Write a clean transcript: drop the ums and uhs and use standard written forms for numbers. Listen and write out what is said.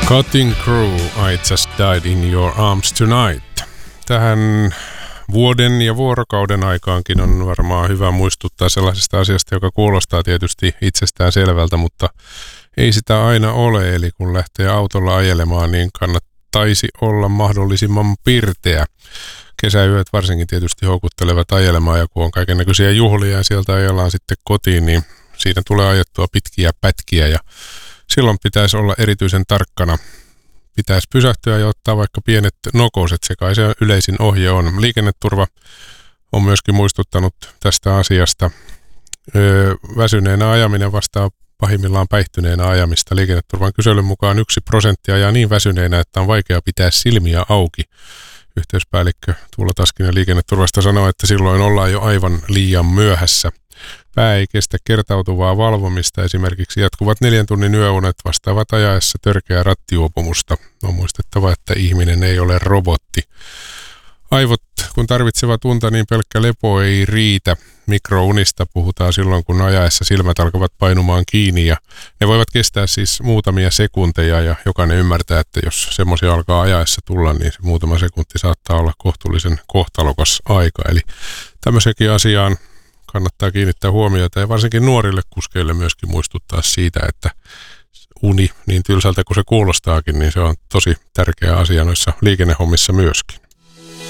Cutting Crew, I Just Died in Your Arms Tonight. Tähän vuoden ja vuorokauden aikaankin on varmaan hyvä muistuttaa sellaisesta asiasta, joka kuulostaa tietysti itsestään selvältä, mutta ei sitä aina ole. Eli kun lähtee autolla ajelemaan, niin kannattaisi olla mahdollisimman pirteä. Kesäyöt varsinkin tietysti houkuttelevat ajelemaan, ja kun on kaikennäköisiä juhlia ja sieltä ajellaan sitten kotiin, niin siinä tulee ajettua pitkiä pätkiä, ja silloin pitäisi olla erityisen tarkkana. Pitäisi pysähtyä ja ottaa vaikka pienet nokoset, se kai se yleisin ohje on. Liikenneturva on myöskin muistuttanut tästä asiasta. Väsyneenä ajaminen vastaa pahimmillaan päihtyneenä ajamista. Liikenneturvan kyselyn mukaan 1% ajaa niin väsyneenä, että on vaikea pitää silmiä auki. Yhteyspäällikkö Tuula Taskinen Liikenneturvasta sanoo, että silloin ollaan jo aivan liian myöhässä. Pää ei kestä kertautuvaa valvomista, esimerkiksi jatkuvat 4 tunnin yöunet vastaavat ajaessa törkeää rattijuopumusta. On muistettava, että ihminen ei ole robotti. Aivot, kun tarvitsevat unta, niin pelkkä lepo ei riitä. Mikrounista puhutaan silloin, kun ajaessa silmät alkavat painumaan kiinni, ja ne voivat kestää siis muutamia sekunteja, ja jokainen ymmärtää, että jos semmoisia alkaa ajaessa tulla, niin se muutama sekunti saattaa olla kohtuullisen kohtalokas aika. Eli tämmöisenkin asiaan kannattaa kiinnittää huomiota, ja varsinkin nuorille kuskeille myöskin muistuttaa siitä, että uni, niin tylsältä kuin se kuulostaakin, niin se on tosi tärkeä asia noissa liikennehommissa myöskin.